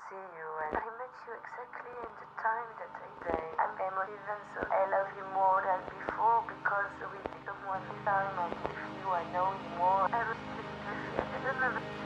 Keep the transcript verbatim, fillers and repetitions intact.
see you, and I met you exactly in the time that I say I'm emotive, and so I love you more than before because with someone this time I'm with you, I know you more. I was just with you. I don't know.